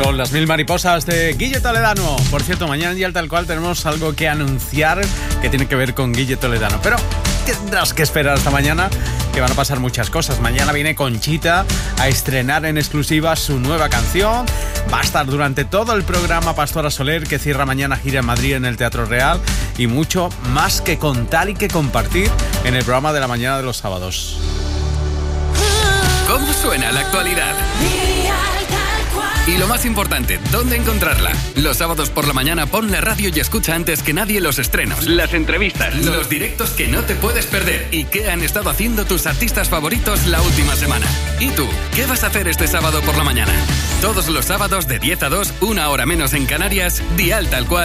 Son las 1000 mariposas de Guille Toledano. Por cierto, mañana ya tal cual tenemos algo que anunciar que tiene que ver con Guille Toledano. Pero tendrás que esperar hasta mañana, que van a pasar muchas cosas. Mañana viene Conchita a estrenar en exclusiva su nueva canción. Va a estar durante todo el programa Pastora Soler, que cierra mañana gira en Madrid en el Teatro Real. Y mucho más que contar y que compartir en el programa de la mañana de los sábados. ¿Cómo suena la actualidad? Y lo más importante, ¿dónde encontrarla? Los sábados por la mañana pon la radio y escucha antes que nadie los estrenos, las entrevistas, los directos que no te puedes perder y qué han estado haciendo tus artistas favoritos la última semana. ¿Y tú? ¿Qué vas a hacer este sábado por la mañana? Todos los sábados de 10 a 2, una hora menos en Canarias, Dial Tal Cual.